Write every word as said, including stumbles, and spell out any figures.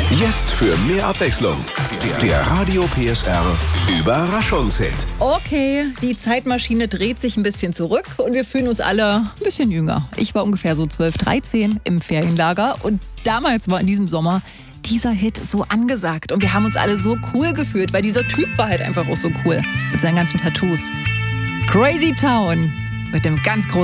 Jetzt für mehr Abwechslung. Der Radio P S R Überraschungshit. Okay, die Zeitmaschine dreht sich ein bisschen zurück und wir fühlen uns alle ein bisschen jünger. Ich war ungefähr so zwölf, dreizehn im Ferienlager und damals war in diesem Sommer dieser Hit so angesagt und wir haben uns alle so cool gefühlt, weil dieser Typ war halt einfach auch so cool mit seinen ganzen Tattoos. Crazy Town mit dem ganz großen